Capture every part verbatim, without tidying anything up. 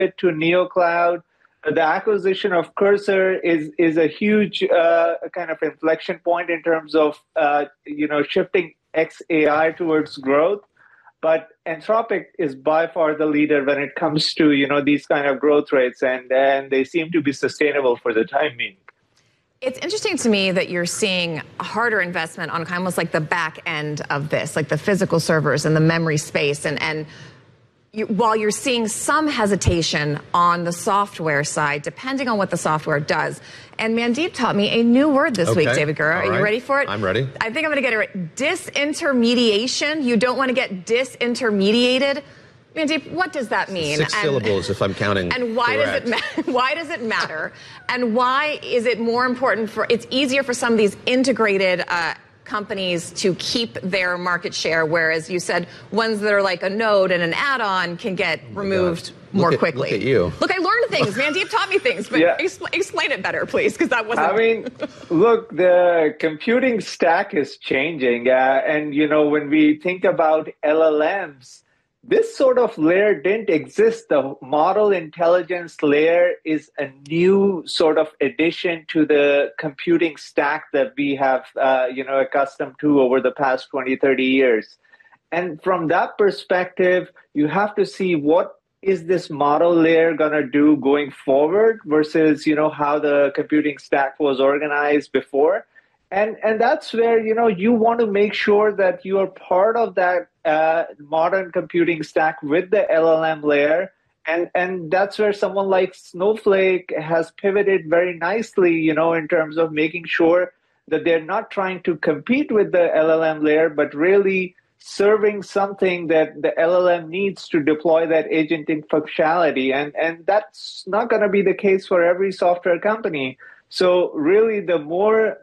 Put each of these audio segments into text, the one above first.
to NeoCloud. The acquisition of Cursor is is a huge uh, kind of inflection point in terms of uh, you know shifting X A I towards growth. But Anthropic is by far the leader when it comes to you know these kind of growth rates, and and they seem to be sustainable for the time being. It's interesting to me that you're seeing a harder investment on almost like the back end of this, like the physical servers and the memory space. And, and you, while you're seeing some hesitation on the software side, depending on what the software does. And Mandeep taught me a new word this okay. week, David Gura. Are right. you ready for it? I'm ready. I think I'm going to get it right. Disintermediation. You don't want to get disintermediated. Mandeep, what does that mean? Six and, syllables, if I'm counting. And why correct. does it ma- why does it matter? And why is it more important for? It's easier for some of these integrated uh, companies to keep their market share, whereas you said ones that are like a node and an add-on can get oh removed more look at, quickly. Look at you. Look, I learned things. Mandeep taught me things, but yeah. expl- explain it better, please, because that wasn't. I mean, look, the computing stack is changing, uh, and you know when we think about L L Ms. This sort of layer didn't exist. The model intelligence layer is a new sort of addition to the computing stack that we have, uh, you know, accustomed to over the past twenty, thirty years. And from that perspective, you have to see what is this model layer going to do going forward versus, you know, how the computing stack was organized before. And and that's where, you know, you want to make sure that you are part of that uh, modern computing stack with the L L M layer. And and that's where someone like Snowflake has pivoted very nicely, you know, in terms of making sure that they're not trying to compete with the L L M layer, but really serving something that the L L M needs to deploy that agentic functionality. And, and that's not going to be the case for every software company. So really, the more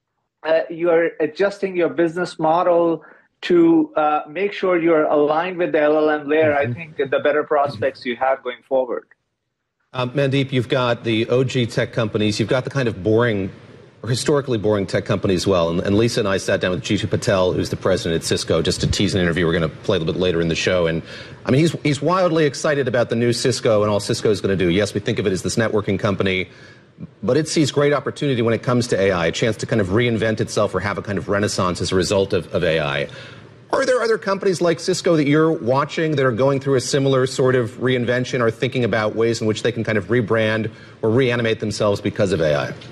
Uh, you are adjusting your business model to uh, make sure you're aligned with the L L M layer, mm-hmm. I think the better prospects you have going forward. Um, Mandeep, you've got the O G tech companies. You've got the kind of boring, or historically boring tech companies as well. And, and Lisa and I sat down with Jeetu Patel, who's the president at Cisco, just to tease an interview we're going to play a little bit later in the show. And I mean, he's, he's wildly excited about the new Cisco and all Cisco is going to do. Yes, we think of it as this networking company, but it sees great opportunity when it comes to A I, a chance to kind of reinvent itself or have a kind of renaissance as a result of, of A I. Are there other companies like Cisco that you're watching that are going through a similar sort of reinvention or thinking about ways in which they can kind of rebrand or reanimate themselves because of A I?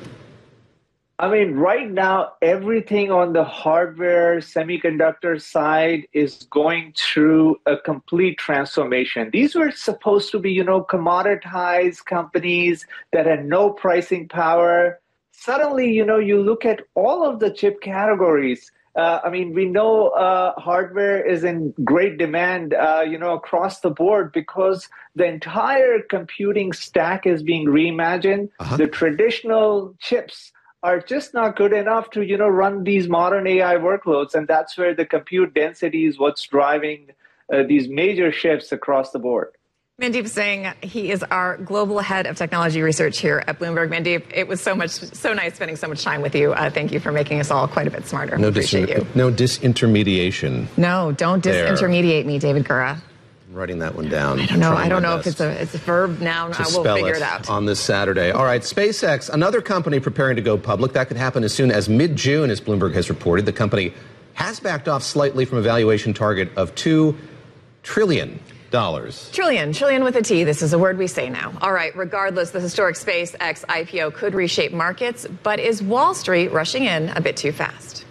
I mean, right now, everything on the hardware semiconductor side is going through a complete transformation. These were supposed to be, you know, commoditized companies that had no pricing power. Suddenly, you know, you look at all of the chip categories. Uh, I mean, we know uh, hardware is in great demand, uh, you know, across the board because the entire computing stack is being reimagined. Uh-huh. The traditional chips are just not good enough to, you know, run these modern A I workloads. And that's where the compute density is what's driving uh, these major shifts across the board. Mandeep Singh, he is our global head of technology research here at Bloomberg. Mandeep, it was so much, so nice spending so much time with you. Uh, thank you for making us all quite a bit smarter. No, Appreciate dis- you. no disintermediation. No, don't disintermediate me, David Gura. I'm writing that one down. I don't know. I don't know if it's a it's a verb, noun. I will figure it out on this Saturday. All right, SpaceX, another company preparing to go public. That could happen as soon as mid-June, as Bloomberg has reported. The company has backed off slightly from a valuation target of two trillion dollars. Trillion, trillion with a T. This is a word we say now. All right. Regardless, the historic SpaceX I P O could reshape markets, but is Wall Street rushing in a bit too fast?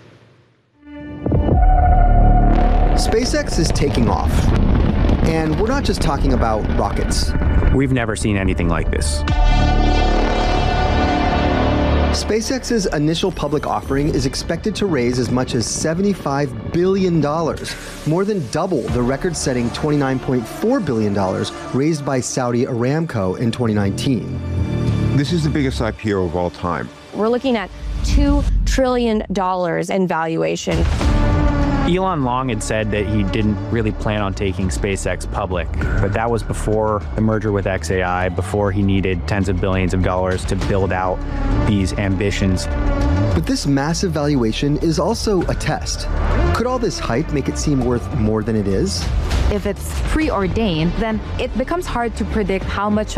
SpaceX is taking off. And we're not just talking about rockets. We've never seen anything like this. SpaceX's initial public offering is expected to raise as much as seventy-five billion dollars, more than double the record-setting twenty-nine point four billion dollars raised by Saudi Aramco in twenty nineteen. This is the biggest I P O of all time. We're looking at two trillion dollars in valuation. Elon long had said that he didn't really plan on taking SpaceX public, but that was before the merger with X A I, before he needed tens of billions of dollars to build out these ambitions. But this massive valuation is also a test. Could all this hype make it seem worth more than it is? if it's preordained, then it becomes hard to predict how much